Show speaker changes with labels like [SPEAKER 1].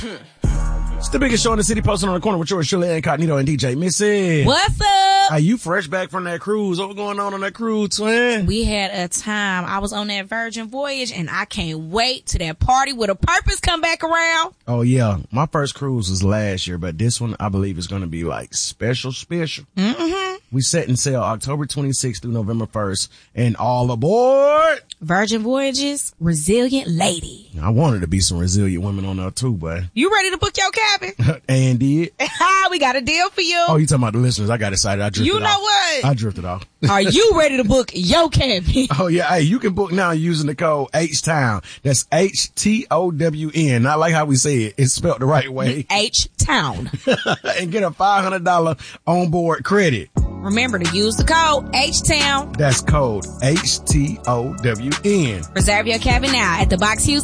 [SPEAKER 1] It's the biggest show in the city, posted on the corner with yours, Shirley Incognito and DJ Missy.
[SPEAKER 2] What's up?
[SPEAKER 1] Are you fresh back from that cruise? What was going on that cruise, twin?
[SPEAKER 2] We had a time. I was on that Virgin Voyage, and I can't wait till that party with a purpose come back around.
[SPEAKER 1] Oh, yeah. My first cruise was last year, but this one, I believe, is going to be like special.
[SPEAKER 2] Mm-hmm.
[SPEAKER 1] We set and sail October 26th through November 1st, and all aboard!
[SPEAKER 2] Virgin Voyages, Resilient Lady.
[SPEAKER 1] I wanted to be some resilient women on there too, but.
[SPEAKER 2] You ready to book your cabin?
[SPEAKER 1] And did.
[SPEAKER 2] We got a deal for you.
[SPEAKER 1] Oh, you talking about the listeners? I got excited. I drifted off.
[SPEAKER 2] You know what?
[SPEAKER 1] I drifted off.
[SPEAKER 2] Are you ready to book your cabin?
[SPEAKER 1] Oh, yeah. Hey, you can book now using the code H-Town. That's H-T-O-W-N. Not like how we say it. It's spelled the right way.
[SPEAKER 2] H-Town.
[SPEAKER 1] And get a $500 onboard credit.
[SPEAKER 2] Remember to use the code H-Town.
[SPEAKER 1] That's code H-T-O-W-N.
[SPEAKER 2] Reserve your cabin now at the Box Hughes